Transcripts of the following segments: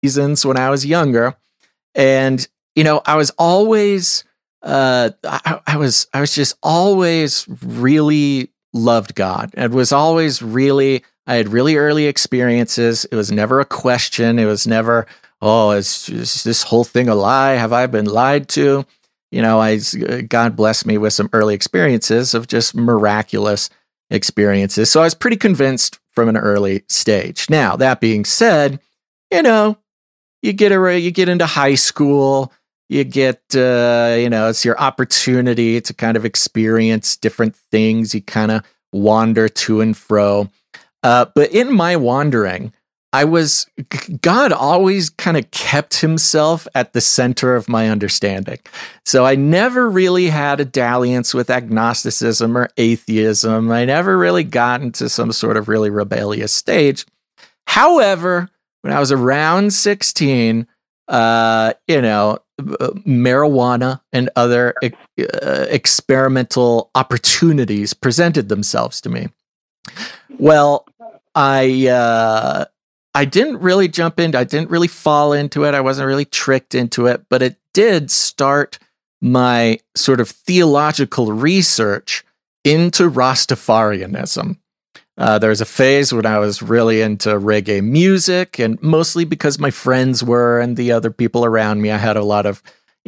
seasons when I was younger. And, I was always, I was just always really loved God, and was always I had really early experiences. It was never a question. It was never, oh, is this whole thing a lie? Have I been lied to? God blessed me with some early experiences of just miraculous experiences. So I was pretty convinced from an early stage. Now, that being said, you get into high school, you get, it's your opportunity to kind of experience different things. You kind of wander to and fro. But in my wandering, God always kind of kept himself at the center of my understanding. So I never really had a dalliance with agnosticism or atheism. I never really got into some sort of really rebellious stage. However, when I was around 16, marijuana and other experimental opportunities presented themselves to me. Well, I didn't really jump into, I didn't really fall into it. I wasn't really tricked into it, but it did start my sort of theological research into Rastafarianism. There was a phase when I was really into reggae music, and mostly because my friends were and the other people around me, I had a lot of,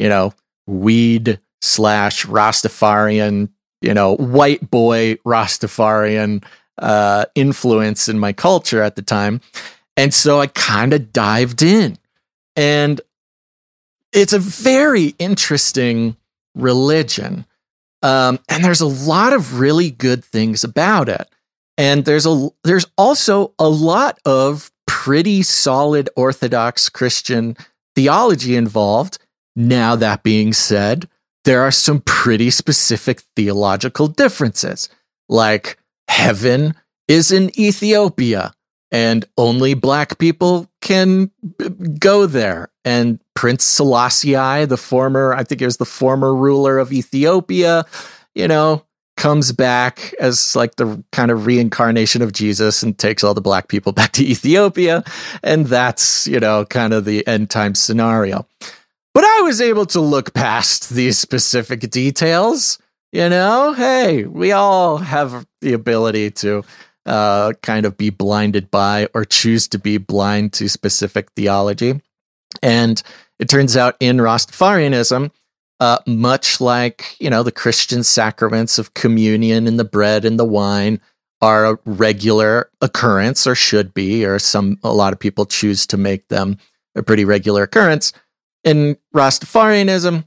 weed / Rastafarian, white boy Rastafarian influence in my culture at the time. And so I kind of dived in, and it's a very interesting religion. And there's a lot of really good things about it. And there's also a lot of pretty solid Orthodox Christian theology involved. Now, that being said, there are some pretty specific theological differences, like heaven is in Ethiopia, and only Black people can go there. And Prince Selassie, I think it was the former ruler of Ethiopia, comes back as like the kind of reincarnation of Jesus and takes all the Black people back to Ethiopia. And that's, kind of the end time scenario. But I was able to look past these specific details. Hey, we all have the ability to kind of be blinded by or choose to be blind to specific theology. And it turns out in Rastafarianism, much like, the Christian sacraments of communion and the bread and the wine are a regular occurrence, or should be, or a lot of people choose to make them a pretty regular occurrence. In Rastafarianism,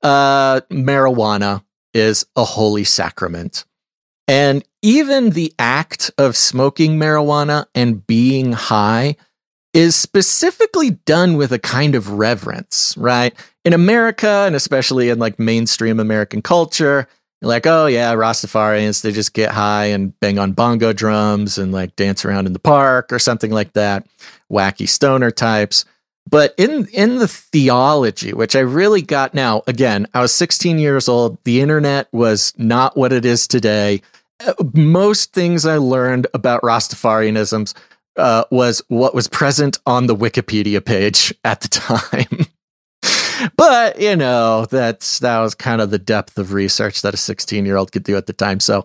marijuana is a holy sacrament. And even the act of smoking marijuana and being high is specifically done with a kind of reverence, right? In America, and especially in like mainstream American culture, you're like, oh yeah, Rastafarians, they just get high and bang on bongo drums and like dance around in the park or something like that. Wacky stoner types. But in the theology, which I really got now, again, I was 16 years old. The internet was not what it is today. Most things I learned about Rastafarianism was what was present on the Wikipedia page at the time. But, that was kind of the depth of research that a 16-year-old could do at the time. So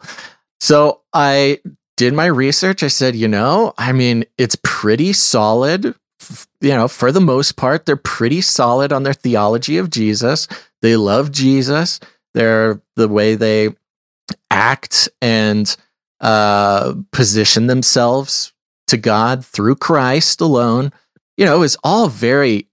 I did my research. I said, it's pretty solid. For the most part, they're pretty solid on their theology of Jesus. They love Jesus. The way they act and position themselves to God through Christ alone, is all very,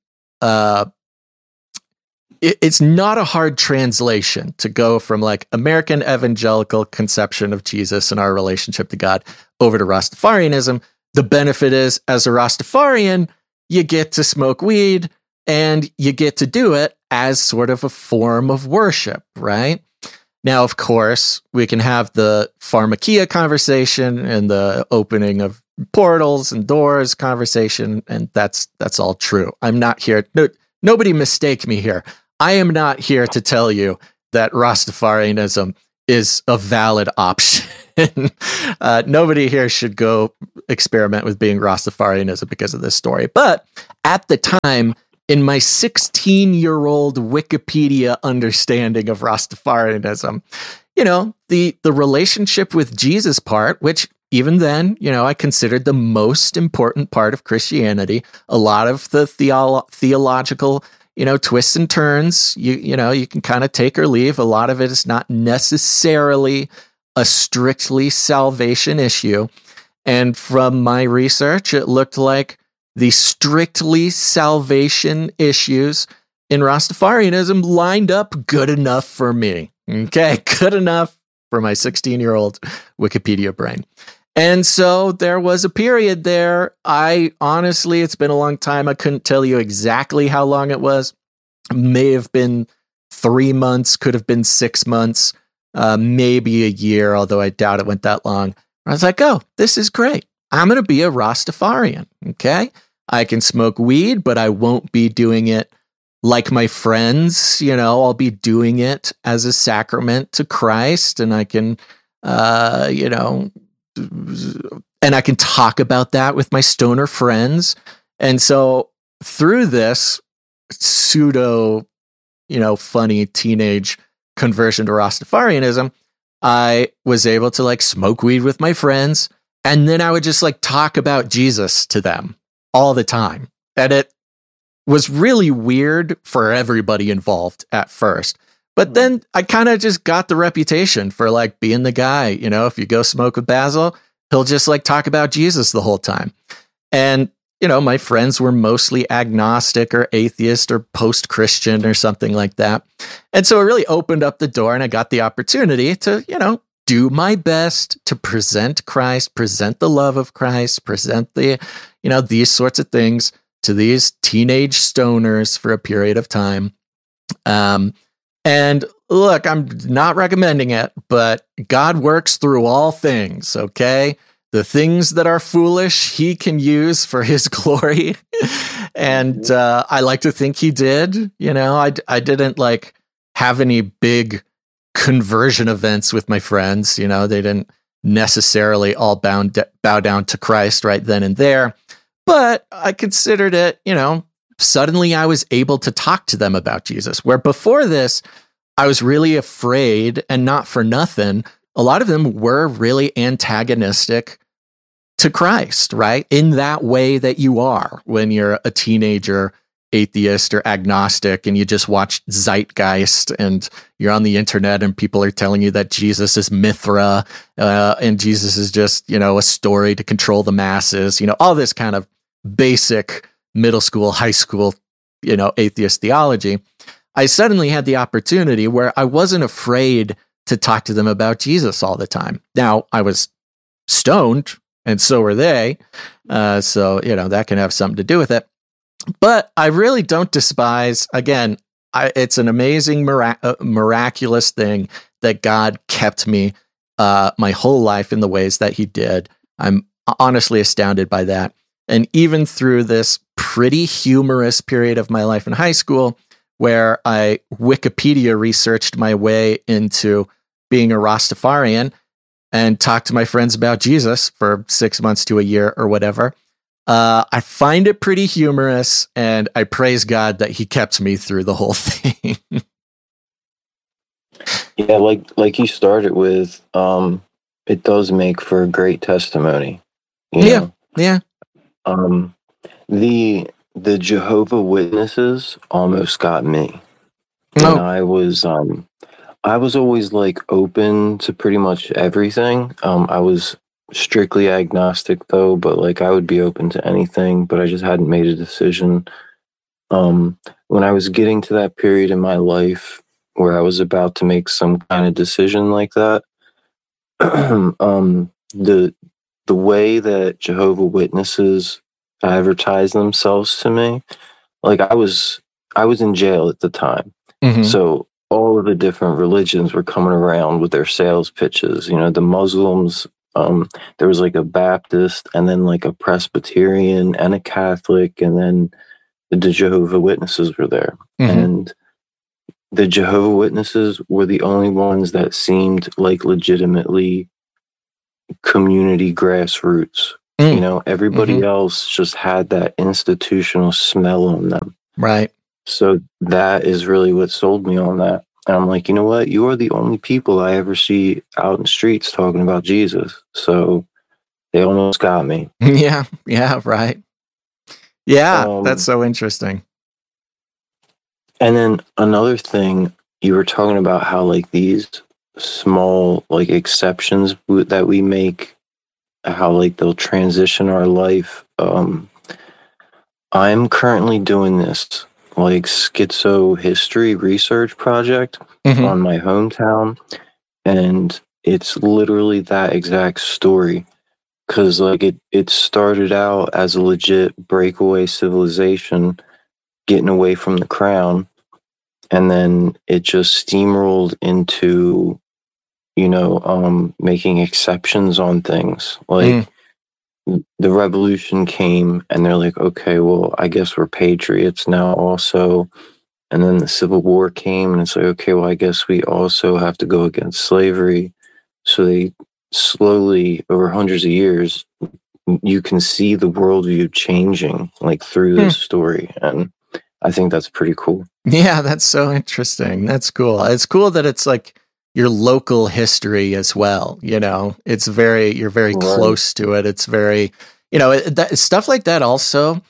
it's not a hard translation to go from like American evangelical conception of Jesus and our relationship to God over to Rastafarianism. The benefit is, as a Rastafarian, you get to smoke weed and you get to do it as sort of a form of worship, right? Now, of course, we can have the pharmakia conversation and the opening of portals and doors conversation, and that's all true. I'm not here. Nobody mistake me here. I am not here to tell you that Rastafarianism is a valid option. Nobody here should go experiment with being Rastafarianism because of this story. But at the time, in my 16-year-old Wikipedia understanding of Rastafarianism, the relationship with Jesus part, which even then, I considered the most important part of Christianity. A lot of the theological, twists and turns, you can kind of take or leave. A lot of it is not necessarily a strictly salvation issue. And from my research, it looked like the strictly salvation issues in Rastafarianism lined up good enough for me. Okay, good enough for my 16-year-old Wikipedia brain. And so there was a period there. Honestly, it's been a long time. I couldn't tell you exactly how long it was. May have been 3 months, could have been 6 months, maybe a year, although I doubt it went that long. I was like, oh, this is great. I'm going to be a Rastafarian, okay? I can smoke weed, but I won't be doing it like my friends. I'll be doing it as a sacrament to Christ, and I can, and I can talk about that with my stoner friends. And so through this pseudo, funny teenage conversion to Rastafarianism, I was able to smoke weed with my friends. And then I would just talk about Jesus to them all the time. And it was really weird for everybody involved at first. But then I kind of just got the reputation for being the guy, if you go smoke with Basil, he'll just talk about Jesus the whole time. And, my friends were mostly agnostic or atheist or post-Christian or something like that. And so it really opened up the door, and I got the opportunity to, do my best to present Christ, present the love of Christ, present the, these sorts of things to these teenage stoners for a period of time. And look, I'm not recommending it, but God works through all things, okay? The things that are foolish, he can use for his glory. And I like to think he did. I didn't have any big conversion events with my friends. They didn't necessarily all bow down to Christ right then and there. But I considered it, suddenly I was able to talk to them about Jesus, where before this, I was really afraid, and not for nothing. A lot of them were really antagonistic to Christ, right? In that way that you are when you're a teenager, atheist or agnostic, and you just watch Zeitgeist, and you're on the internet and people are telling you that Jesus is Mithra, and Jesus is just, a story to control the masses, all this kind of basic middle school, high school, atheist theology. I suddenly had the opportunity where I wasn't afraid to talk to them about Jesus all the time. Now, I was stoned, and so were they. So, that can have something to do with it. But I really don't despise, again, it's an amazing, miraculous thing that God kept me my whole life in the ways that he did. I'm honestly astounded by that. And even through this pretty humorous period of my life in high school, where I Wikipedia researched my way into being a Rastafarian and talked to my friends about Jesus for 6 months to a year or whatever, I find it pretty humorous, and I praise God that he kept me through the whole thing. Yeah, like you started with, it does make for a great testimony. Yeah. The Jehovah Witnesses almost got me. And I was always open to pretty much everything. I was strictly agnostic though, but I would be open to anything, but I just hadn't made a decision. When I was getting to that period in my life where I was about to make some kind of decision like that, the way that Jehovah Witnesses advertise themselves to me, I was in jail at the time. Mm-hmm. So all of the different religions were coming around with their sales pitches. The Muslims, there was a Baptist, and then a Presbyterian and a Catholic, and then the Jehovah Witnesses were there. Mm-hmm. And the Jehovah Witnesses were the only ones that seemed like legitimately community grassroots. You know, everybody else just had that institutional smell on them. Right. So that is really what sold me on that. And I'm like, you know what? You are the only people I ever see out in the streets talking about Jesus. So they almost got me. Yeah, right. Yeah, that's so interesting. And then another thing, you were talking about how like these small like exceptions that we make, how like they'll transition our life. I'm currently doing this like schizo history research project on my hometown, and it's literally that exact story. Because like it started out as a legit breakaway civilization getting away from the crown, and then it just steamrolled into, you know, making exceptions on things. Like the revolution came and they're like, okay, well, I guess we're patriots now also. And then the Civil War came and it's like, okay, well, I guess we also have to go against slavery. So they slowly, over hundreds of years, you can see the worldview changing like through this story. And I think that's pretty cool. Yeah, that's so interesting. That's cool. It's cool that it's like your local history as well. You know, you're very close to it. It's very, you know, stuff like that also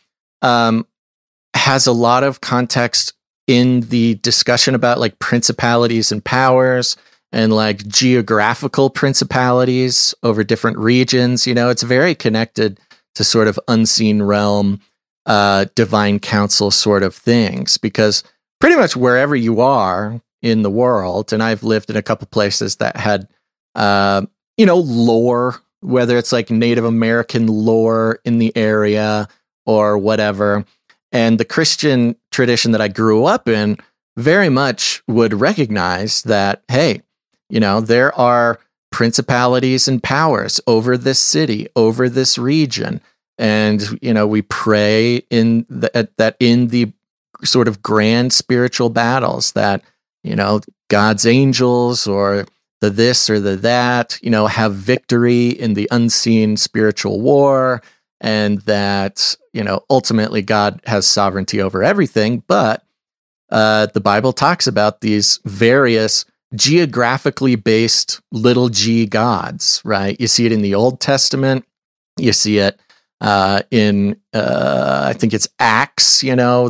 has a lot of context in the discussion about like principalities and powers and like geographical principalities over different regions. You know, it's very connected to sort of unseen realm, divine council sort of things, because pretty much wherever you are in the world, and I've lived in a couple places that had, you know, lore, whether it's like Native American lore in the area or whatever. And the Christian tradition that I grew up in very much would recognize that, hey, you know, there are principalities and powers over this city, over this region. And, you know, we pray in the sort of grand spiritual battles that, you know, God's angels or the this or the that, you know, have victory in the unseen spiritual war, and that, you know, ultimately God has sovereignty over everything. But the Bible talks about these various geographically based little g gods, right? You see it in the Old Testament. You see it in, I think it's Acts, you know,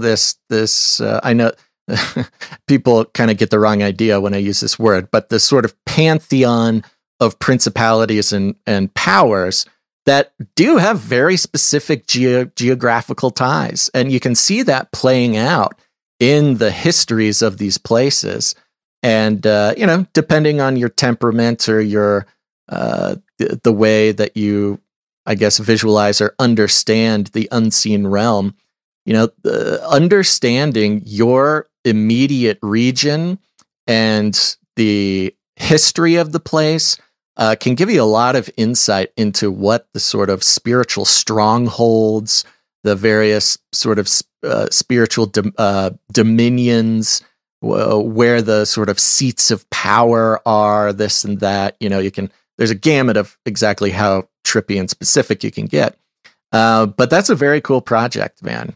I know people kind of get the wrong idea when I use this word, but this sort of pantheon of principalities and powers that do have very specific geographical ties. And you can see that playing out in the histories of these places. And, you know, depending on your temperament or your the way that you, I guess, visualize or understand the unseen realm, you know, understanding your immediate region and the history of the place can give you a lot of insight into what the sort of spiritual strongholds, the various sort of spiritual dominions, where the sort of seats of power are, this and that. You know, there's a gamut of exactly how trippy and specific you can get. But that's a very cool project, man.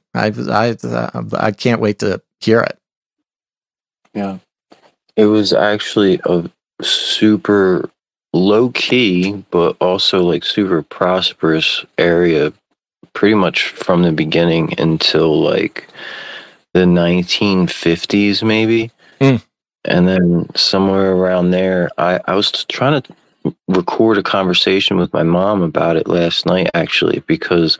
I can't wait to hear it. Yeah. It was actually a super low key, but also like super prosperous area pretty much from the beginning until like the 1950s, maybe. And then somewhere around there, I was trying to record a conversation with my mom about it last night, actually, because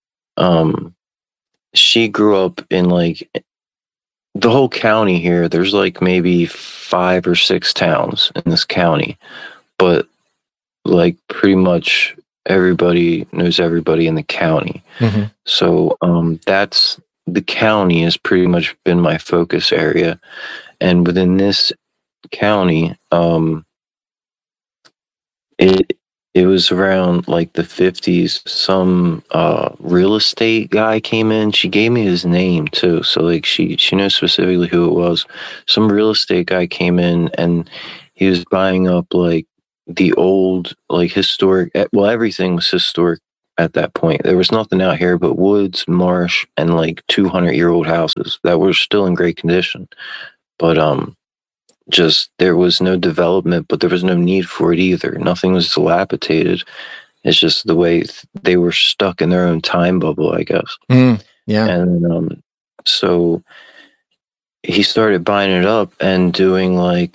she grew up in like the whole county here. There's like maybe 5 or 6 towns in this county, but like pretty much everybody knows everybody in the county. So that's the county has pretty much been my focus area. And within this county, it was around like the 50s. Some real estate guy came in. She gave me his name too, so like she knows specifically who it was. Some real estate guy came in, and he was buying up like the old, like historic. Well, everything was historic at that point. There was nothing out here but woods, marsh, and like 200-year-old houses that were still in great condition. But just there was no development, but there was no need for it either. Nothing was dilapidated. It's just the way they were stuck in their own time bubble, I guess. Yeah. And so he started buying it up and doing like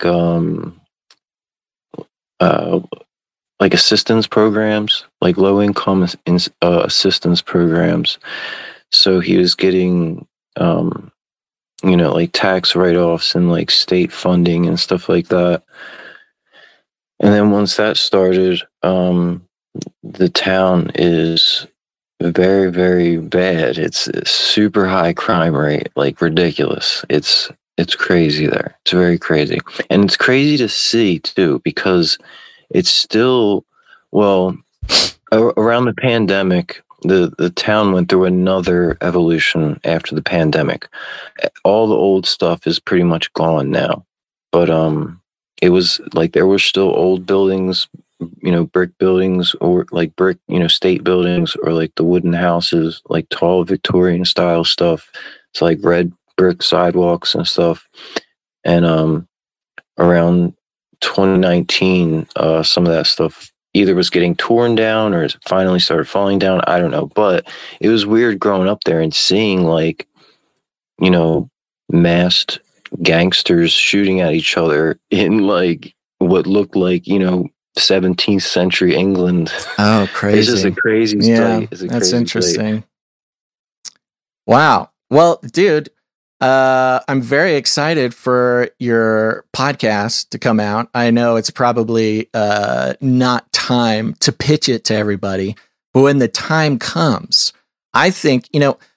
assistance programs, like low income assistance programs. So he was getting like tax write-offs and like state funding and stuff like that. And then once that started, the town is very, very bad. It's a super high crime rate, like ridiculous. It's crazy there. It's very crazy. And it's crazy to see too, because it's still, well, around the pandemic, the town went through another evolution after the pandemic. All the old stuff is pretty much gone now, but it was like there were still old buildings, brick buildings, or like brick, state buildings, or like the wooden houses, like tall Victorian style stuff. It's like red brick sidewalks and stuff. And around 2019, some of that stuff either was getting torn down or it finally started falling down. I don't know, but it was weird growing up there and seeing like, masked gangsters shooting at each other in like what looked like, 17th century England. Oh, crazy. It's just a crazy sight. That's interesting. Sight. Wow. Well, dude, I'm very excited for your podcast to come out. I know it's probably not time to pitch it to everybody, but when the time comes, I think,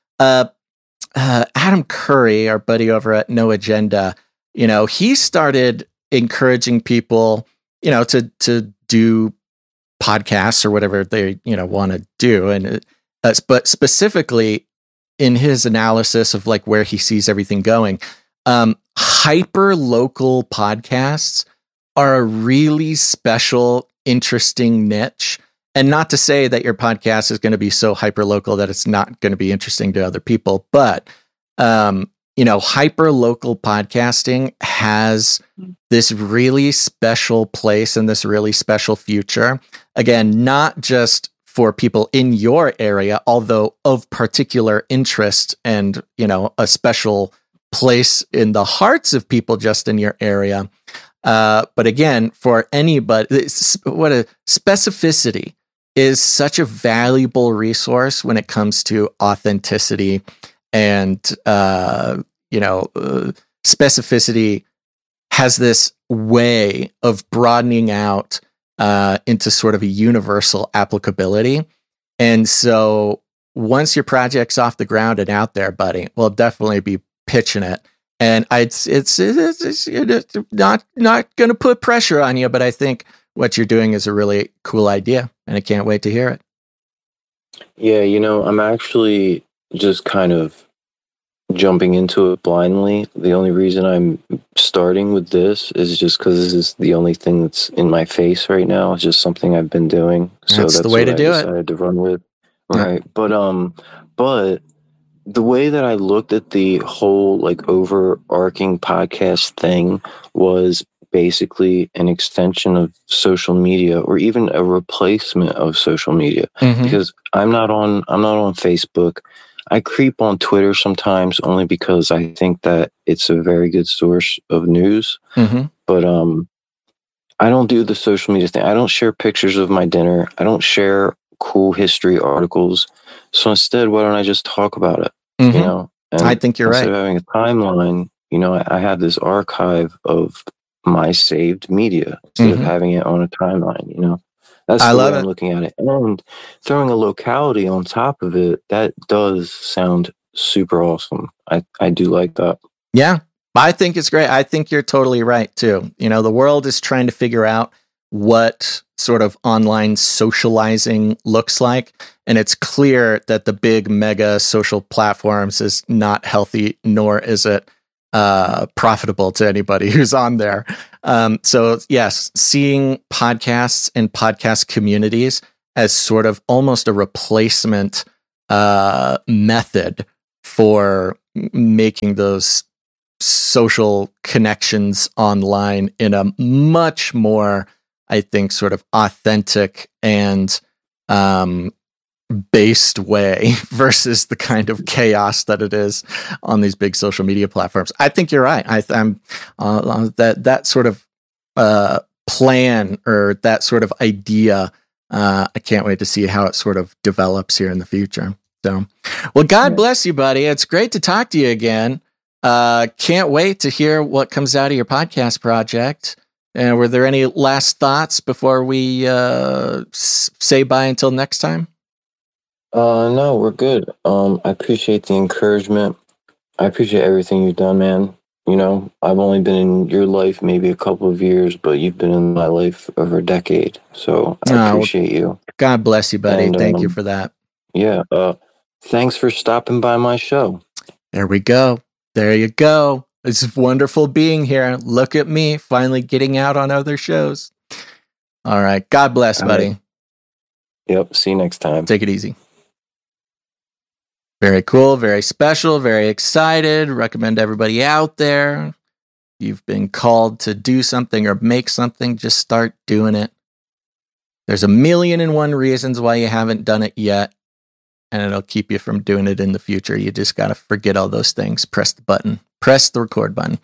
Adam Curry, our buddy over at No Agenda, he started encouraging people, to do podcasts or whatever they, want to do. And, but specifically, in his analysis of like where he sees everything going, hyper local podcasts are a really special, interesting niche. And not to say that your podcast is going to be so hyper local that it's not going to be interesting to other people, but hyper local podcasting has this really special place and this really special future. Again, not just for people in your area, although of particular interest and, a special place in the hearts of people just in your area. But again, for anybody, what a specificity is such a valuable resource when it comes to authenticity and, specificity has this way of broadening out into sort of a universal applicability. And so once your project's off the ground and out there, buddy, we'll definitely be pitching it. And it's not going to put pressure on you, but I think what you're doing is a really cool idea, and I can't wait to hear it. Yeah, I'm actually just kind of jumping into it blindly. The only reason I'm starting with this is just because this is the only thing that's in my face right now. It's just something I've been doing. So that's the way to do it. I decided to run with. Right. Yeah. But the way that I looked at the whole like overarching podcast thing was basically an extension of social media, or even a replacement of social media. Mm-hmm. Because I'm not on Facebook. I creep on Twitter sometimes only because I think that it's a very good source of news. Mm-hmm. But I don't do the social media thing. I don't share pictures of my dinner. I don't share cool history articles. So instead, why don't I just talk about it? Mm-hmm. And I think you're right. Instead of having a timeline, I have this archive of my saved media instead of having it on a timeline, That's the way I'm looking at it. And throwing a locality on top of it, that does sound super awesome. I do like that. Yeah, I think it's great. I think you're totally right, too. The world is trying to figure out what sort of online socializing looks like. And it's clear that the big mega social platforms is not healthy, nor is it profitable to anybody who's on there. So yes, seeing podcasts and podcast communities as sort of almost a replacement method for making those social connections online in a much more, I think, sort of authentic and based way versus the kind of chaos that it is on these big social media platforms. I think you're right. I'm that sort of plan or that sort of idea. I can't wait to see how it sort of develops here in the future. So, well, God bless you, buddy. It's great to talk to you again. Can't wait to hear what comes out of your podcast project. And were there any last thoughts before we say bye until next time? No, we're good. I appreciate the encouragement. I appreciate everything you've done, man. You know, I've only been in your life maybe a couple of years, but you've been in my life over a decade. So I appreciate you. God bless you, buddy. And, thank you for that. Yeah. Thanks for stopping by my show. There we go. There you go. It's wonderful being here. Look at me finally getting out on other shows. All right. God bless, buddy. Right. Yep. See you next time. Take it easy. Very cool. Very special. Very excited. Recommend everybody out there. You've been called to do something or make something. Just start doing it. There's 1,000,001 reasons why you haven't done it yet. And it'll keep you from doing it in the future. You just got to forget all those things. Press the button. Press the record button.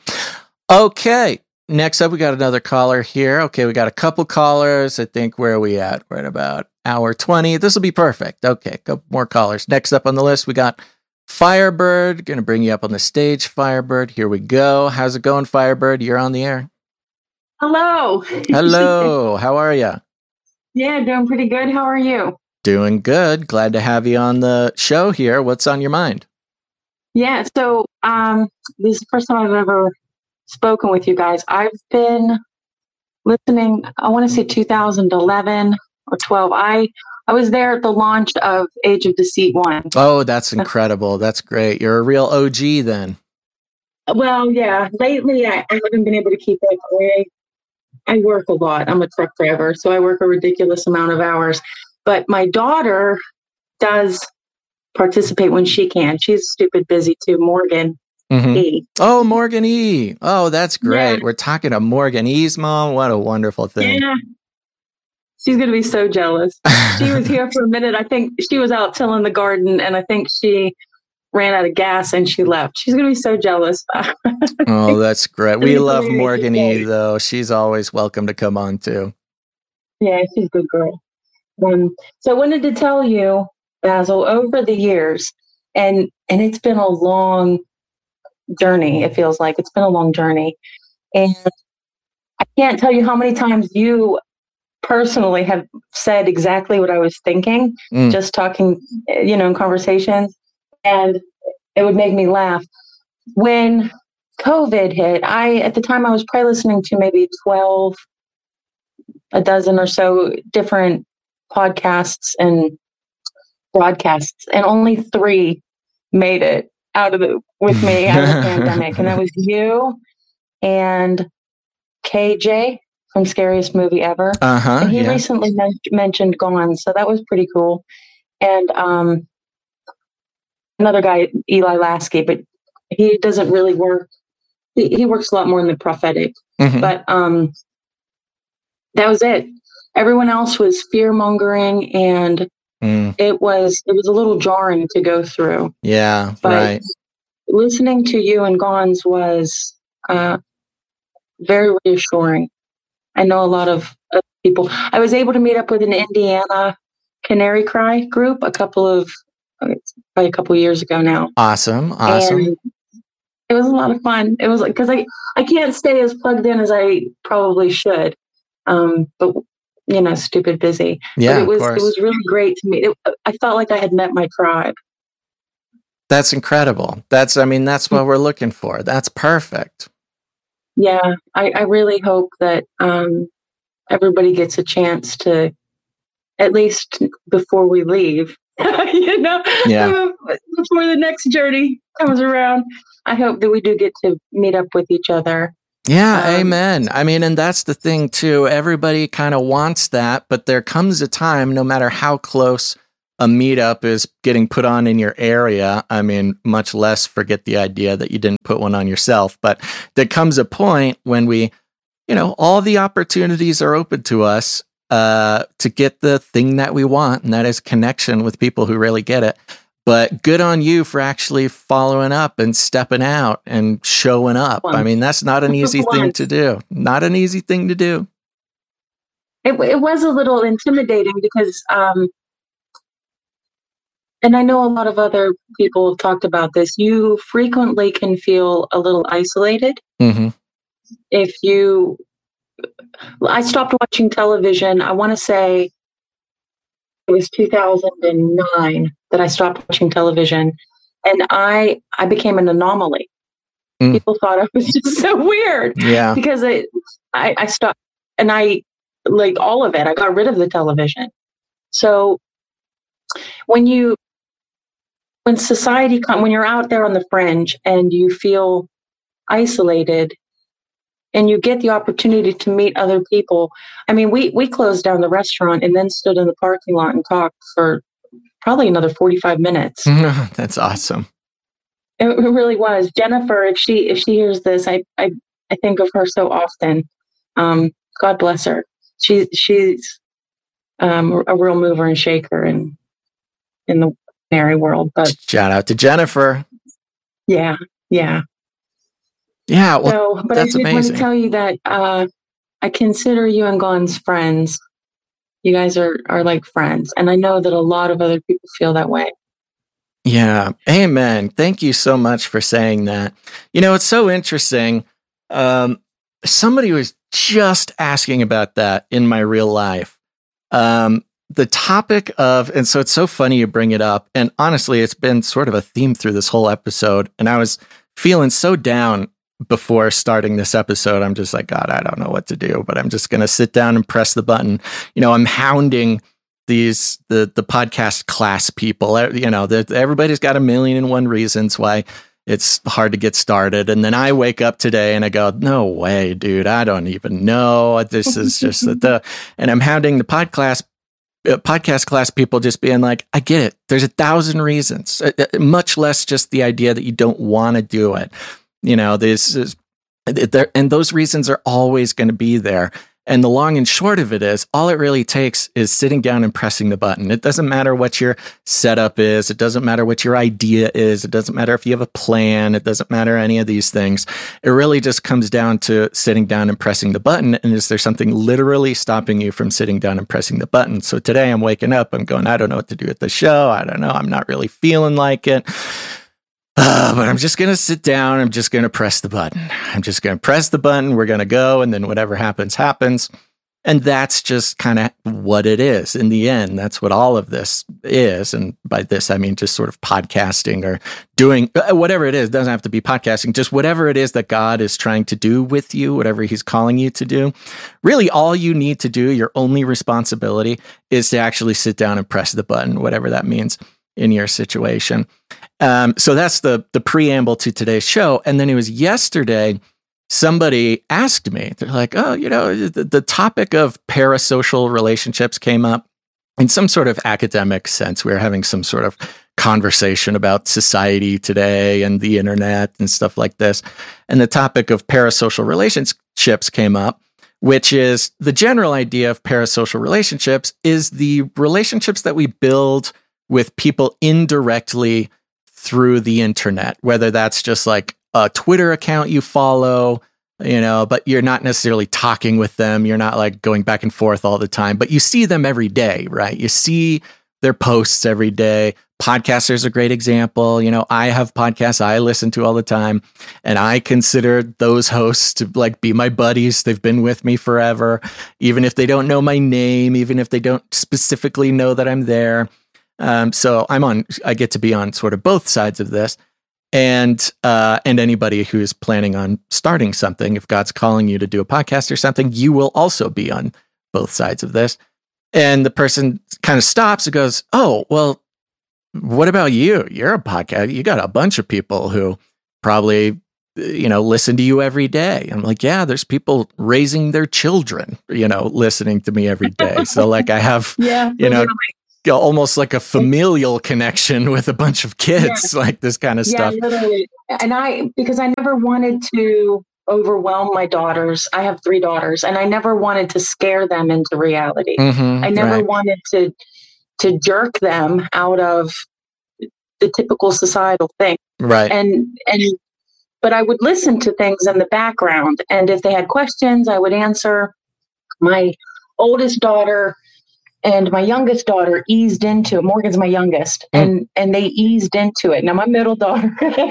Okay. Next up, we got another caller here. Okay, we got a couple callers. I think, where are we at? We're at about hour 20. This will be perfect. Okay, a couple more callers. Next up on the list, we got Firebird. Going to bring you up on the stage, Firebird. Here we go. How's it going, Firebird? You're on the air. Hello. Hello. How are you? Yeah, doing pretty good. How are you? Doing good. Glad to have you on the show here. What's on your mind? Yeah, so this is the first time I've ever spoken with you guys. I've been listening, I want to say 2011 or 12. I was there at the launch of Age of Deceit 1. Oh, that's incredible. That's great. You're a real OG then. Well, yeah. Lately, I haven't been able to keep up. I work a lot. I'm a truck driver, so I work a ridiculous amount of hours. But my daughter does participate when she can. She's stupid busy too. Morgan E. Oh, Morgan E. Oh, that's great. Yeah. We're talking to Morgan E's mom. What a wonderful thing. Yeah. She's going to be so jealous. She was here for a minute. I think she was out tilling the garden, and I think she ran out of gas and she left. She's going to be so jealous. Oh, that's great. We love Morgan E, though. She's always welcome to come on, too. Yeah, she's a good girl. So I wanted to tell you, Basil, over the years, and it's been a long journey. It feels like it's been a long journey, and I can't tell you how many times you personally have said exactly what I was thinking, just talking, in conversations, and it would make me laugh. When COVID hit, at the time I was probably listening to maybe a dozen or so different podcasts and broadcasts, and only 3 made it with me out of the pandemic, and that was you and KJ from Scariest Movie Ever. And he recently mentioned Gone, so that was pretty cool. And another guy, Eli Lasky, but he doesn't really work. He works a lot more in the prophetic. But that was it. Everyone else was fear-mongering, and it was a little jarring to go through. Yeah, but right. Listening to you and Gon's was very reassuring. I know a lot of people. I was able to meet up with an Indiana Canary Cry group probably a couple years ago now. Awesome. And it was a lot of fun. It was like, because I can't stay as plugged in as I probably should. But stupid busy. Yeah, but it was really great to meet. I felt like I had met my tribe. That's incredible. That's what we're looking for. That's perfect. Yeah, I really hope that everybody gets a chance to, at least before we leave, Yeah. before the next journey comes around, I hope that we do get to meet up with each other. Yeah, amen. I mean, and that's the thing too. Everybody kind of wants that, but there comes a time, no matter how close a meetup is getting put on in your area, I mean, much less forget the idea that you didn't put one on yourself, but there comes a point when we, all the opportunities are open to us to get the thing that we want, and that is connection with people who really get it. But good on you for actually following up and stepping out and showing up. I mean, that's not an easy thing to do. Not an easy thing to do. It was a little intimidating because, and I know a lot of other people have talked about this, you frequently can feel a little isolated. Mm-hmm. I stopped watching television, I want to say it was 2009 that I stopped watching television, and I became an anomaly. People thought I was just so weird. Yeah. Because I stopped, and I, like all of it, I got rid of the television. So when you're out there on the fringe and you feel isolated and you get the opportunity to meet other people. I mean, we closed down the restaurant and then stood in the parking lot and talked for probably another 45 minutes. That's awesome. It really was. Jennifer, if she hears this, I think of her so often. God bless her. She's a real mover and shaker in the married world. But shout out to Jennifer. Yeah. Well, but that's I did amazing. want to tell you that I consider you and Gon's friends. You guys are like friends, and I know that a lot of other people feel that way. Yeah, amen. Thank you so much for saying that. It's so interesting. Somebody was just asking about that in my real life. The topic of, and so it's so funny you bring it up. And honestly, it's been sort of a theme through this whole episode. And I was feeling so down before starting this episode. I'm just like, God, I don't know what to do, but I'm just going to sit down and press the button. I'm hounding the podcast class people. Everybody's got 1,000,001 reasons why it's hard to get started. And then I wake up today and I go, no way, dude, I don't even know. This is just and I'm hounding the podcast class people, just being like, I get it. There's 1,000 reasons, much less just the idea that you don't want to do it. This is there, and those reasons are always going to be there. And the long and short of it is, all it really takes is sitting down and pressing the button. It doesn't matter what your setup is. It doesn't matter what your idea is. It doesn't matter if you have a plan. It doesn't matter any of these things. It really just comes down to sitting down and pressing the button. And is there something literally stopping you from sitting down and pressing the button? So today I'm waking up, I'm going, I don't know what to do at the show. I don't know. I'm not really feeling like it. But I'm just going to sit down. I'm just going to press the button. I'm just going to press the button. We're going to go. And then whatever happens, happens. And that's just kind of what it is in the end. That's what all of this is. And by this, I mean just sort of podcasting or doing whatever it is. It doesn't have to be podcasting, just whatever it is that God is trying to do with you, whatever he's calling you to do. Really, all you need to do, your only responsibility is to actually sit down and press the button, whatever that means in your situation. So that's the preamble to today's show. And then it was yesterday, somebody asked me, they're like, oh, the topic of parasocial relationships came up in some sort of academic sense. We were having some sort of conversation about society today and the internet and stuff like this. And the topic of parasocial relationships came up, which is the general idea of parasocial relationships is the relationships that we build with people indirectly through the internet, whether that's just like a Twitter account you follow, but you're not necessarily talking with them. You're not like going back and forth all the time, but you see them every day, right? You see their posts every day. Podcasters are a great example. I have podcasts I listen to all the time, and I consider those hosts to like be my buddies. They've been with me forever, even if they don't know my name, even if they don't specifically know that I'm there. So I get to be on sort of both sides of this, and anybody who's planning on starting something, if God's calling you to do a podcast or something, you will also be on both sides of this. And the person kind of stops and goes, oh, well, what about you? You're a podcast. You got a bunch of people who probably, listen to you every day. I'm like, yeah, there's people raising their children, listening to me every day. So like I have, almost like a familial connection with a bunch of kids, like this kind of stuff. Literally. And because I never wanted to overwhelm my daughters. I have 3 daughters, and I never wanted to scare them into reality. I never wanted to jerk them out of the typical societal thing. Right. But I would listen to things in the background, and if they had questions, I would answer. My oldest daughter and my youngest daughter eased into it. Morgan's my youngest, and they eased into it. Now my middle daughter,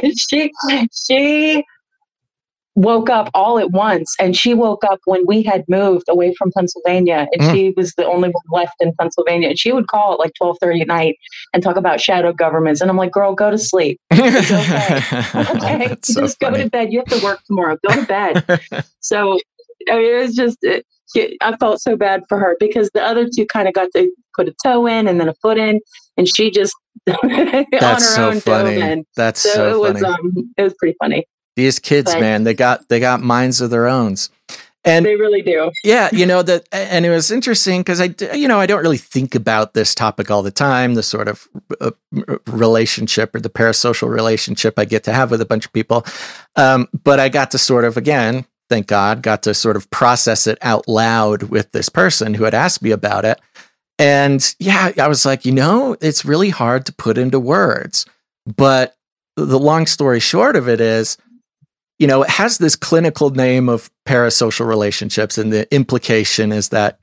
she woke up all at once, and she woke up when we had moved away from Pennsylvania, and she was the only one left in Pennsylvania. And she would call at like 12:30 at night and talk about shadow governments. And I'm like, girl, go to sleep. It's okay. Okay, just go to bed. You have to work tomorrow. Go to bed. So it was just, I felt so bad for her because the other 2 kind of got to put a toe in and then a foot in, and she just on her own dove in. That's so funny. It was pretty funny. These kids, man, they got minds of their own. And they really do. Yeah, that, and it was interesting because I don't really think about this topic all the time, the sort of relationship or the parasocial relationship I get to have with a bunch of people. But I got to sort of, again, thank God, got to sort of process it out loud with this person who had asked me about it. And yeah, I was like, it's really hard to put into words. But the long story short of it is, it has this clinical name of parasocial relationships, and the implication is that,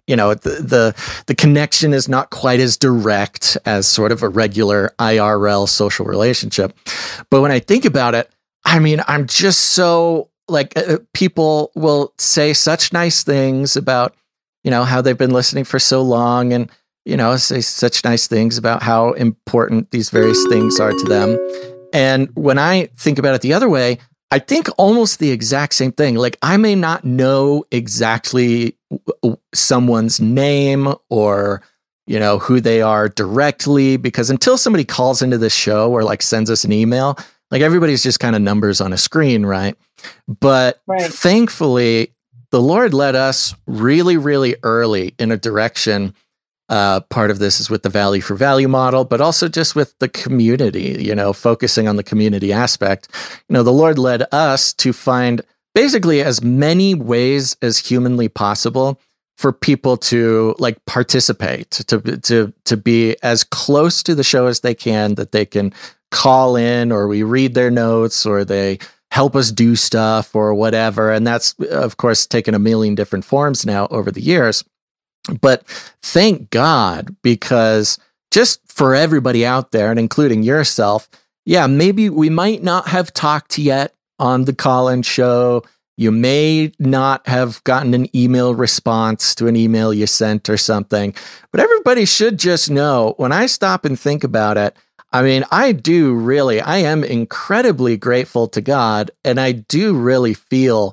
the connection is not quite as direct as sort of a regular IRL social relationship. But when I think about it, I mean, I'm just so like people will say such nice things about, how they've been listening for so long, and, say such nice things about how important these various things are to them. And when I think about it the other way, I think almost the exact same thing. Like I may not know exactly someone's name or, who they are directly, because until somebody calls into this show or like sends us an email, like everybody's just kind of numbers on a screen, right? But thankfully, the Lord led us really, really early in a direction. Part of this is with the value for value model, but also just with the community, focusing on the community aspect. The Lord led us to find basically as many ways as humanly possible for people to like participate, to be as close to the show as they can, that they can call in, or we read their notes, or they help us do stuff or whatever. And that's, of course, taken a million different forms now over the years. But thank God, because just for everybody out there, and including yourself, yeah, maybe we might not have talked yet on the call-in show. You may not have gotten an email response to an email you sent or something. But everybody should just know, when I stop and think about it, I mean, I am incredibly grateful to God, and I do really feel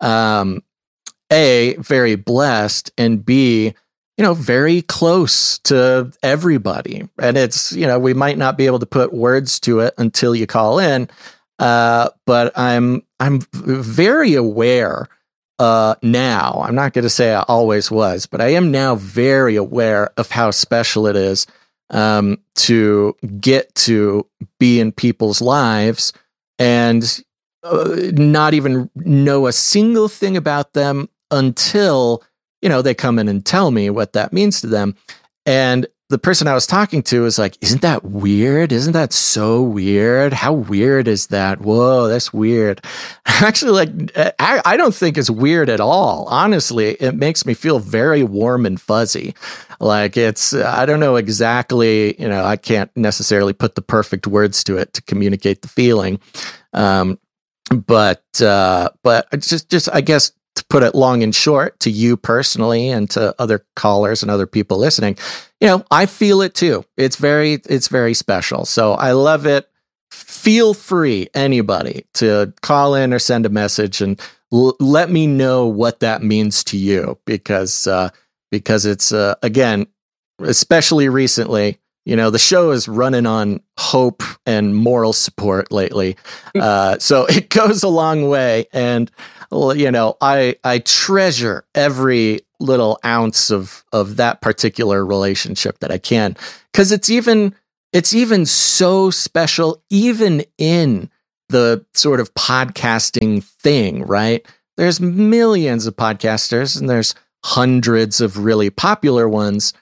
A, very blessed, and B, very close to everybody. And it's, we might not be able to put words to it until you call in. But I'm very aware now. I'm not going to say I always was, but I am now very aware of how special it is to get to be in people's lives and not even know a single thing about them until, they come in and tell me what that means to them. And the person I was talking to was like, isn't that weird? Isn't that so weird? How weird is that? Whoa, that's weird. Actually, I don't think it's weird at all. Honestly, it makes me feel very warm and fuzzy. Like I don't know exactly, I can't necessarily put the perfect words to it to communicate the feeling. But just I guess, to put it long and short, to you personally and to other callers and other people listening, I feel it too. It's very special. So I love it. Feel free, anybody, to call in or send a message and let me know what that means to you, because because it's, again, especially recently, the show is running on hope and moral support lately. So it goes a long way. And, I treasure every little ounce of that particular relationship that I can, because it's even so special, even in the sort of podcasting thing, right? There's millions of podcasters and there's hundreds of really popular ones,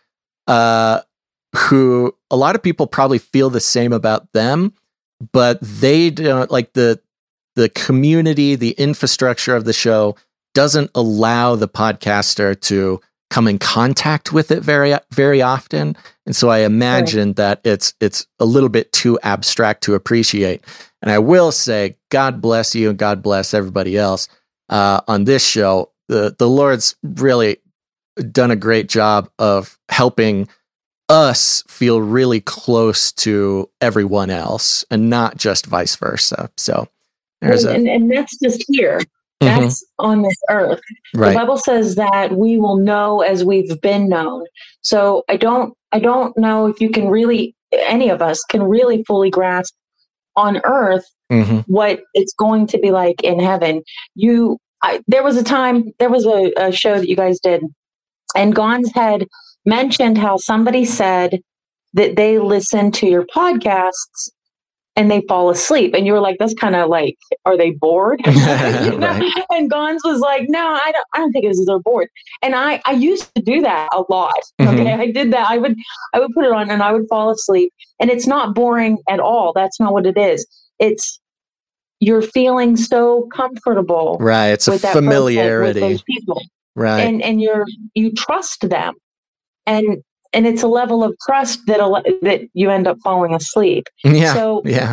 who a lot of people probably feel the same about them, but they don't, like the community, the infrastructure of the show doesn't allow the podcaster to come in contact with it very, very often. And so I imagine that it's a little bit too abstract to appreciate. And I will say, God bless you and God bless everybody else on this show. The Lord's really done a great job of helping us feel really close to everyone else and not just vice versa. So there's and that's just here. That's on this earth. Right. The Bible says that we will know as we've been known. So I don't know if you can really, any of us can really fully grasp on earth what it's going to be like in heaven. There was a show that you guys did, and Gons had mentioned how somebody said that they listen to your podcasts and they fall asleep. And you were like, that's kind of like, are they bored? Right. And Gons was like, no, I don't think it is they're bored. And I used to do that a lot. Okay. I did that. I would put it on and I would fall asleep, and it's not boring at all. That's not what it is. It's, you're feeling so comfortable. Right. It's a familiarity. With those people. Right. And you trust them. And it's a level of trust that you end up falling asleep. Yeah. So yeah.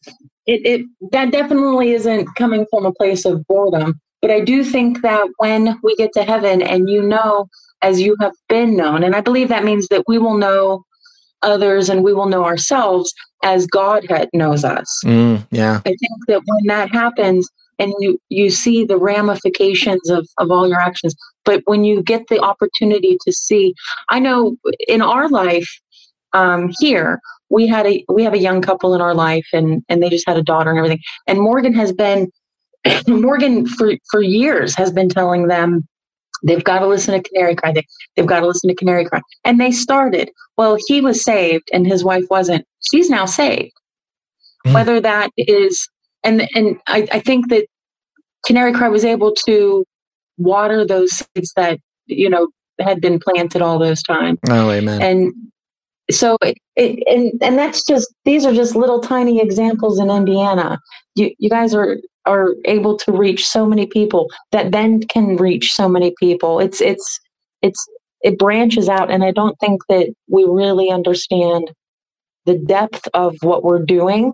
That definitely isn't coming from a place of boredom. But I do think that when we get to heaven and as you have been known, and I believe that means that we will know others and we will know ourselves as God knows us. Yeah. I think that when that happens and you see the ramifications of all your actions, but when you get the opportunity to see, I know in our life here, we have a young couple in our life, and they just had a daughter and everything. And Morgan for years has been telling them they've got to listen to Canary Cry. They've got to listen to Canary Cry. And they started. Well, he was saved and his wife wasn't. She's now saved. Whether that is, and I think that Canary Cry was able to water those seeds that, had been planted all those times. Oh, amen. And so, and that's just, these are just little tiny examples in Indiana. You guys are able to reach so many people that then can reach so many people. It branches out, and I don't think that we really understand the depth of what we're doing.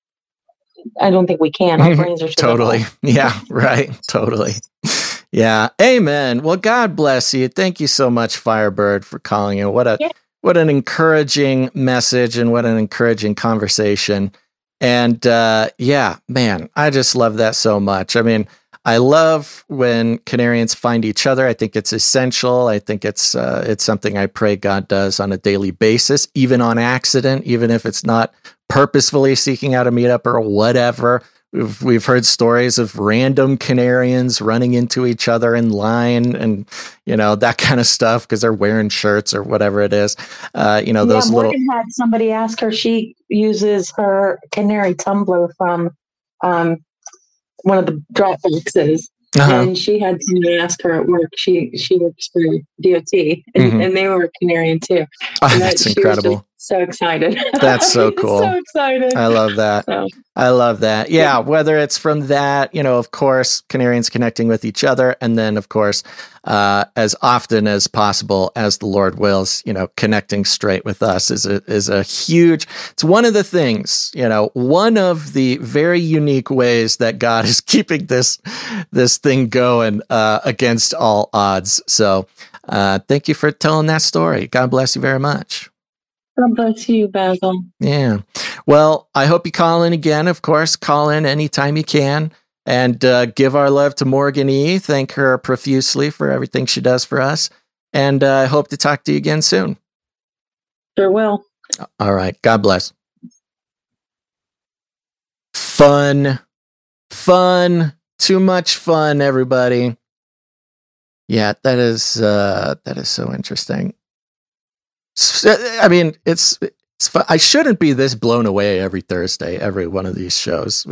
I don't think we can. Our brains are totally. Yeah, right. Totally. Yeah. Amen. Well, God bless you. Thank you so much, Firebird, for calling in. What an encouraging message and what an encouraging conversation. And man, I just love that so much. I mean, I love when Canarians find each other. I think it's essential. I think it's something I pray God does on a daily basis, even on accident, even if it's not purposefully seeking out a meetup or whatever. We've heard stories of random Canarians running into each other in line and, that kind of stuff because they're wearing shirts or whatever it is. Those Morgan had somebody ask her, she uses her Canary tumbler from one of the drop boxes. And she had somebody ask her at work. She works for DOT, and they were Canarian too. Oh, that's incredible. So excited. That's so cool. So excited. I love that. So. I love that. Yeah, whether it's from that, of course, Canarians connecting with each other, and then, of course, as often as possible, as the Lord wills, connecting straight with us is a huge. It's one of the things, one of the very unique ways that God is keeping this thing going against all odds. So, thank you for telling that story. God bless you very much. God bless you, Basil. Yeah. Well, I hope you call in again. Of course, call in anytime you can, and give our love to Morgan E. Thank her profusely for everything she does for us. And I hope to talk to you again soon. Sure will. All right. God bless. Fun. Too much fun, everybody. Yeah, that is so interesting. I mean, it's fun. I shouldn't be this blown away every Thursday, every one of these shows.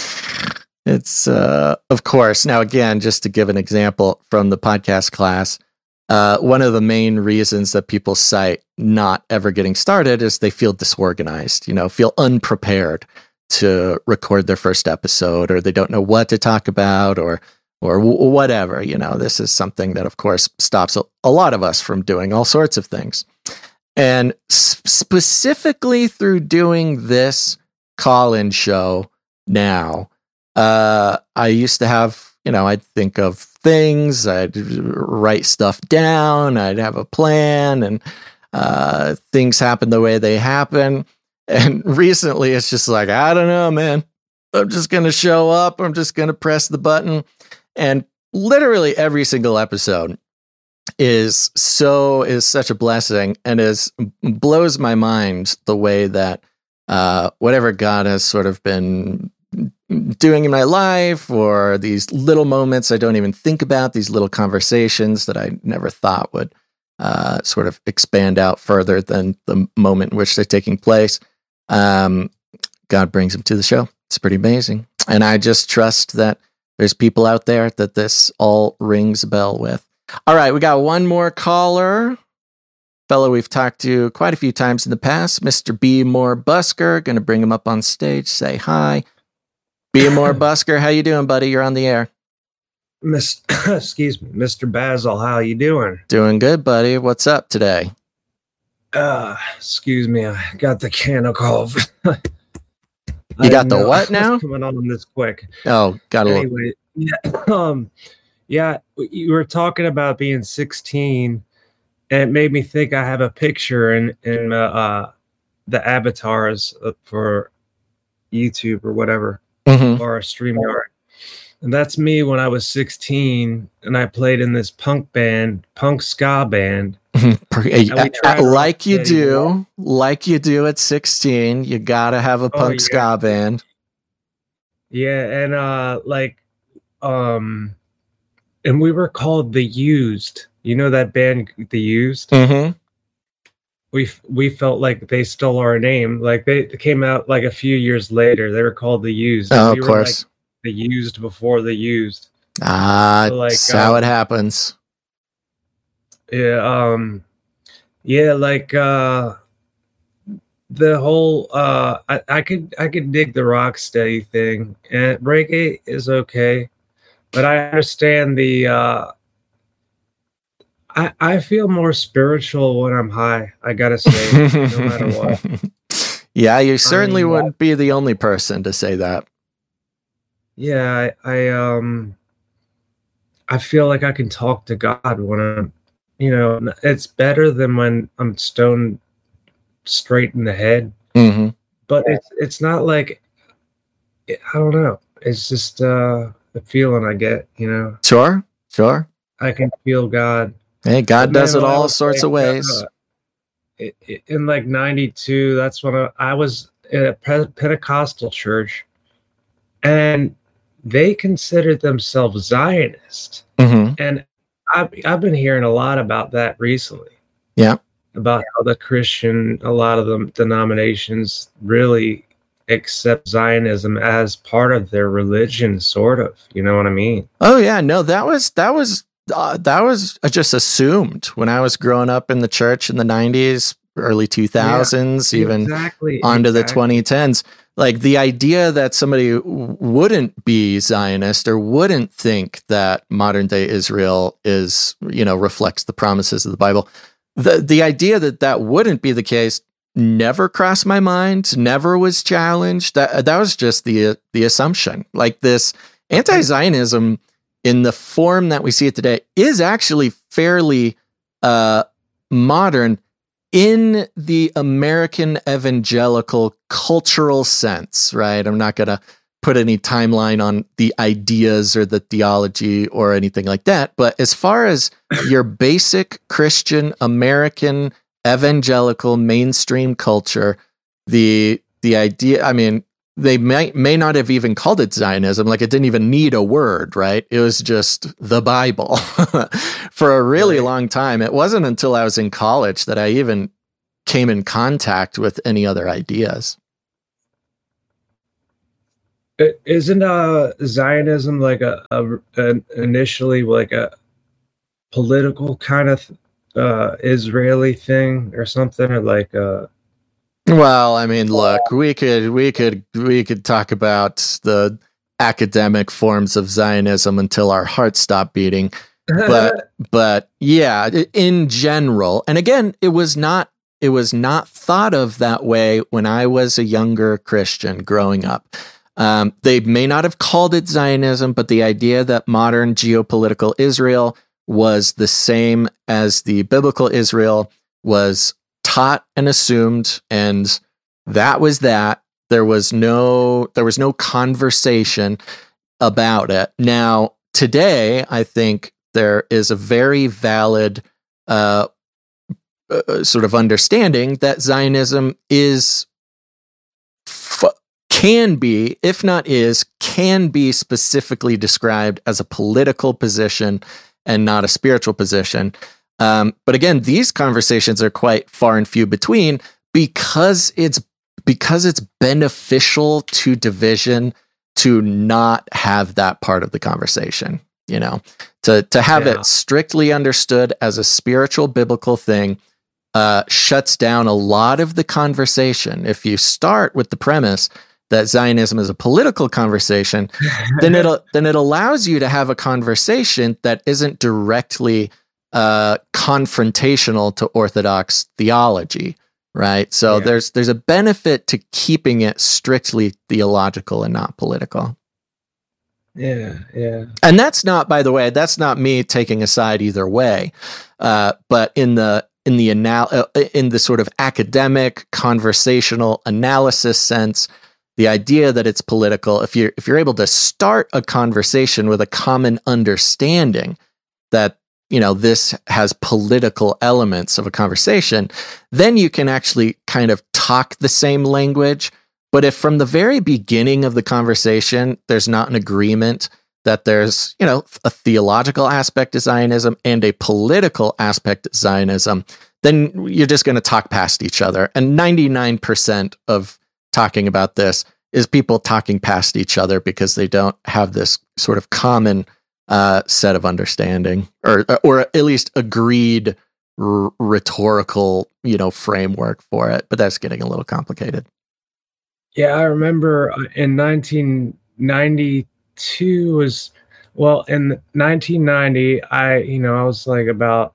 It's of course. Now, again, just to give an example from the podcast class, one of the main reasons that people cite not ever getting started is they feel disorganized, feel unprepared to record their first episode, or they don't know what to talk about, or whatever. This is something that, of course, stops a lot of us from doing all sorts of things. And specifically through doing this call-in show now, I used to have, I'd think of things, I'd write stuff down, I'd have a plan, and things happen the way they happen. And recently it's just like, I don't know, man. I'm just going to show up. I'm just going to press the button. And literally every single episode is such a blessing, and blows my mind the way that whatever God has sort of been doing in my life, or these little moments I don't even think about, these little conversations that I never thought would sort of expand out further than the moment in which they're taking place. God brings them to the show. It's pretty amazing. And I just trust that there's people out there that this all rings a bell with. All right, we got one more caller. Fellow we've talked to quite a few times in the past, Mr. B. Moore Busker. Going to bring him up on stage. Say hi. B. Moore Busker, how you doing, buddy? You're on the air. Excuse me, Mr. Basil, how you doing? Doing good, buddy. What's up today? Excuse me, I got the can of cough. You got the what now? Coming on this quick. Oh, got a anyway, yeah, you were talking about being 16, and it made me think I have a picture in the avatars for YouTube or whatever, or StreamYard. And that's me when I was 16, and I played in this punk ska band. Like you do at 16. You gotta have a punk ska band. Yeah, and and we were called The Used. You know that band, The Used? Mm-hmm. We felt like they stole our name. Like they came out like a few years later. They were called The Used. Oh, of course. Like The Used before The Used. That's how it happens. Yeah, the whole I could dig the rocksteady thing, and reggae is okay, but I understand the I feel more spiritual when I'm high, I gotta say, no matter what. Yeah, you certainly wouldn't be the only person to say that. Yeah, I feel like I can talk to God when I'm, it's better than when I'm stoned straight in the head. Mm-hmm. But it's not like, I don't know. It's just the feeling I get, Sure. I can feel God. Hey, God does it all sorts of ways. In like 92, that's when I was in a Pentecostal church, and they considered themselves Zionist. Mm-hmm. And I've been hearing a lot about that recently. Yeah. About how a lot of the denominations really accept Zionism as part of their religion, sort of. You know what I mean? Oh yeah, no, that was just assumed when I was growing up in the church in the 90s, early 2000s, even onto the 2010s. Like the idea that somebody wouldn't be Zionist or wouldn't think that modern day Israel is, reflects the promises of the Bible. The idea that wouldn't be the case never crossed my mind, never was challenged. That was just the assumption. Like this anti-Zionism in the form that we see it today is actually fairly modern in the American evangelical cultural sense, right? I'm not going to put any timeline on the ideas or the theology or anything like that. But as far as your basic Christian American evangelical mainstream culture, the idea, I mean, they may not have even called it Zionism. Like, it didn't even need a word, right? It was just the Bible for a really long time. It wasn't until I was in college that I even came in contact with any other ideas. Isn't Zionism like a initially like a political kind of Israeli thing or something, or like Well, I mean, look, we could talk about the academic forms of Zionism until our hearts stop beating, but yeah, in general, and again, it was not thought of that way when I was a younger Christian growing up. They may not have called it Zionism, but the idea that modern geopolitical Israel was the same as the biblical Israel was taught and assumed, and that was that. There was no conversation about it. Now, today, I think there is a very valid sort of understanding that Zionism can be specifically described as a political position and not a spiritual position. But again, these conversations are quite far and few between because it's beneficial to division to not have that part of the conversation, to have it strictly understood as a spiritual biblical thing shuts down a lot of the conversation. If you start with the premise that Zionism is a political conversation, then it allows you to have a conversation that isn't directly confrontational to Orthodox theology, right? So there's a benefit to keeping it strictly theological and not political. Yeah. And that's not, by the way, that's not me taking a side either way. But in the sort of academic conversational analysis sense, the idea that it's political, if you're able to start a conversation with a common understanding that this has political elements of a conversation, then you can actually kind of talk the same language. But if from the very beginning of the conversation there's not an agreement that there's a theological aspect to Zionism and a political aspect to Zionism, then you're just going to talk past each other. And 99% of talking about this is people talking past each other because they don't have this sort of common set of understanding or at least agreed rhetorical framework for it. But that's getting a little complicated. Yeah, I remember in 1992 in 1990 I was like about,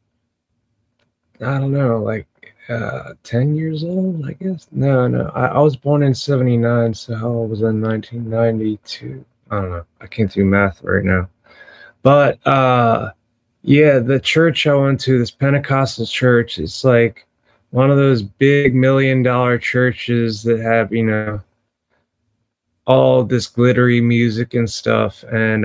I don't know, like 10 years old, I guess. No, I was born in 79, so how old was I in 1992? I don't know. I can't do math right now. But the church I went to, this Pentecostal church, it's like one of those big $1 million churches that have, all this glittery music and stuff. And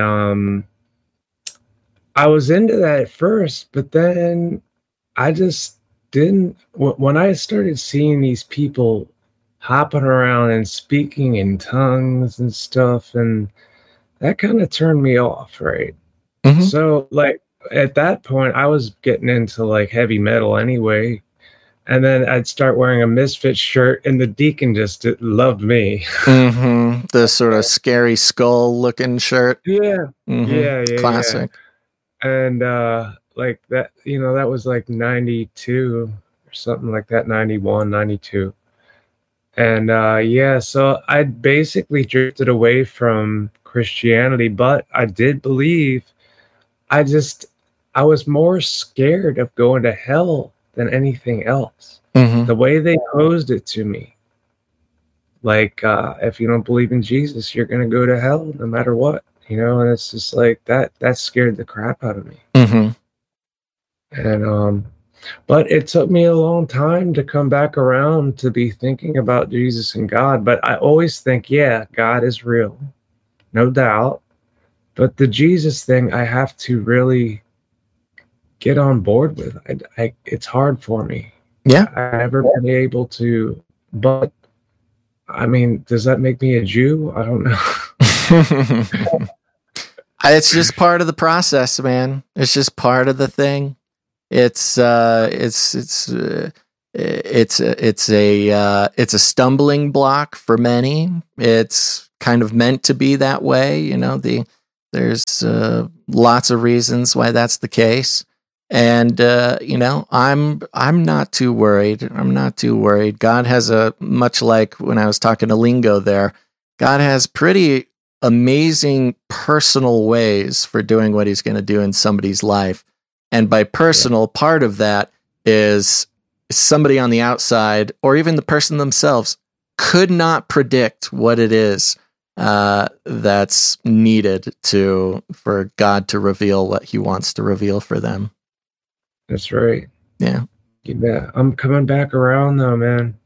I was into that at first, but then I just didn't. When I started seeing these people hopping around and speaking in tongues and stuff, and that kind of turned me off, right? Mm-hmm. So like at that point I was getting into like heavy metal anyway, and then I'd start wearing a Misfits shirt and the deacon just loved me. Mm-hmm. The sort of scary skull looking shirt. Yeah. Mm-hmm. Yeah. Classic. And like that, that was like 92 or something like that, 91, 92. And so I basically drifted away from Christianity, but I did believe. I was more scared of going to hell than anything else. Mm-hmm. The way they posed it to me, like if you don't believe in Jesus, you're going to go to hell no matter what, and it's just like that scared the crap out of me. Mm-hmm. And But it took me a long time to come back around to be thinking about Jesus and God. But I always think, yeah, God is real, no doubt. But the Jesus thing, I have to really get on board with. It's hard for me. Yeah. I've never been able to. But I mean, does that make me a Jew? I don't know. It's just part of the process, man. It's just part of the thing. It's a stumbling block for many. It's kind of meant to be that way, you know. There's lots of reasons why that's the case, and you know, I'm not too worried. I'm not too worried. God has much like when I was talking to Lingo there. God has pretty amazing personal ways for doing what He's going to do in somebody's life. And by personal, part of that is somebody on the outside, or even the person themselves, could not predict what it is that's needed for God to reveal what He wants to reveal for them. That's right. Yeah. I'm coming back around though, man.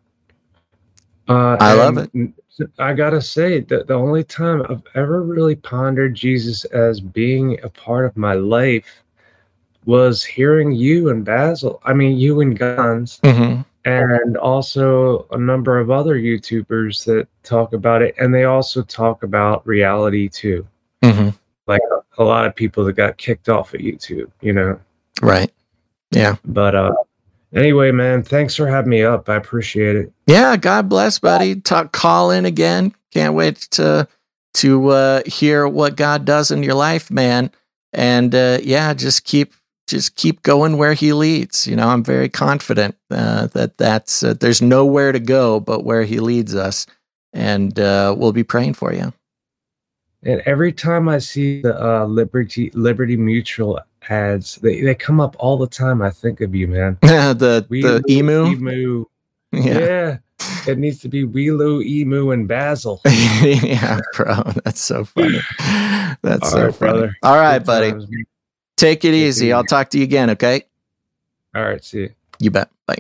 I love it. I gotta say that the only time I've ever really pondered Jesus as being a part of my life was hearing you and Basil. I mean, you and Guns, and also a number of other YouTubers that talk about it, and they also talk about reality too. Like a lot of people that got kicked off of YouTube, you know. Right. Yeah. But anyway, man, thanks for having me up. I appreciate it. Yeah, God bless, buddy. Call in again. Can't wait to hear what God does in your life, man. And yeah, just keep going where He leads. You know, I'm very confident that's there's nowhere to go but where He leads us, and we'll be praying for you. And every time I see the Liberty Mutual ads, they come up all the time. I think of you, man. the emu. Yeah. It needs to be Wheelo, Emu, and Basil. Yeah, bro. That's so funny. That's all so right, funny. brother. All right, buddy. Take it easy. I'll talk to you again, okay? All right, see you. You bet. Bye.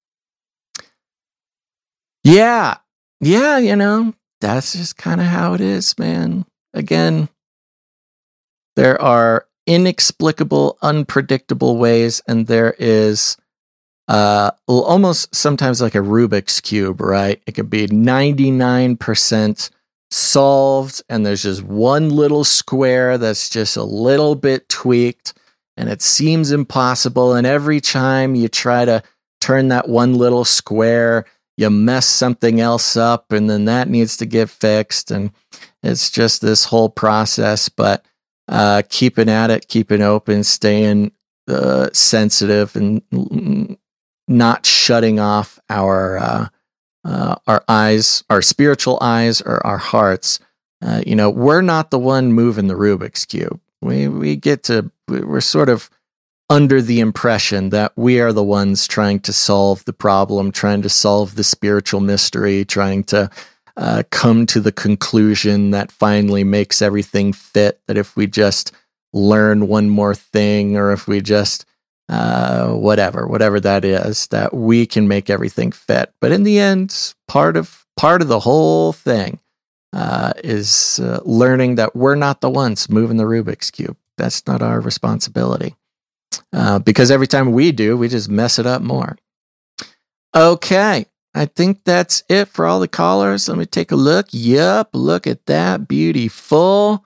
Yeah. Yeah, you know, that's just kind of how it is, man. Again, there are inexplicable, unpredictable ways, and there is almost sometimes like a Rubik's Cube, right? It could be 99% solved, and there's just one little square that's just a little bit tweaked, and it seems impossible. And every time you try to turn that one little square, you mess something else up, and then that needs to get fixed. And it's just this whole process, but keeping at it, keeping open, staying sensitive, and not shutting off our eyes, our spiritual eyes, or our hearts. You know, we're not the one moving the Rubik's Cube. We're sort of under the impression that we are the ones trying to solve the problem, trying to solve the spiritual mystery, trying to come to the conclusion that finally makes everything fit, that if we just learn one more thing, or if we just whatever that is, that we can make everything fit. But in the end, part of the whole thing is learning that we're not the ones moving the Rubik's Cube. That's not our responsibility. Because every time we do, we just mess it up more. Okay. I think that's it for all the callers. Let me take a look. Yup, look at that. Beautiful.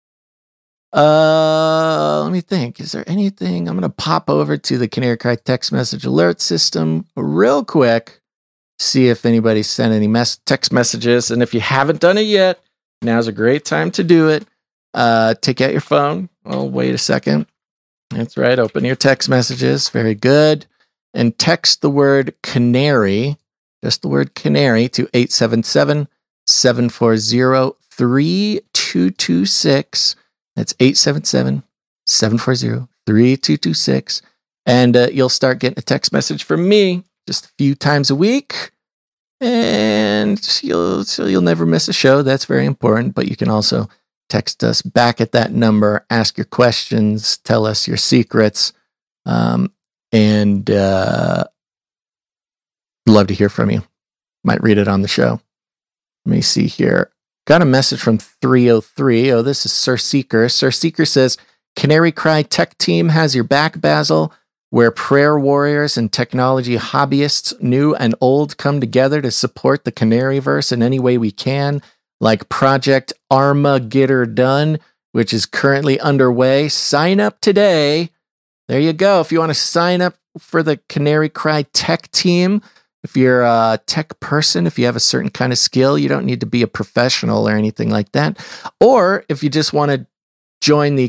Let me think. Is there anything? I'm going to pop over to the Canary Cry text message alert system real quick. See if anybody sent any text messages. And if you haven't done it yet, now's a great time to do it. Take out your phone. Oh, wait a second. That's right. Open your text messages. Very good. And text the word canary, just the word canary, to 877-740-3226. That's 877-740-3226. And you'll start getting a text message from me just a few times a week. And you'll never miss a show. That's very important. But you can also text us back at that number, ask your questions, tell us your secrets. And love to hear from you. Might read it on the show. Let me see here. Got a message from 303. Oh, this is Sir Seeker. Sir Seeker says, Canary Cry Tech Team has your back, Basil, where prayer warriors and technology hobbyists, new and old, come together to support the Canaryverse in any way we can, like Project Armageddon, which is currently underway. Sign up today. There you go. If you want to sign up for the Canary Cry Tech Team, if you're a tech person, if you have a certain kind of skill, you don't need to be a professional or anything like that. Or if you just want to join the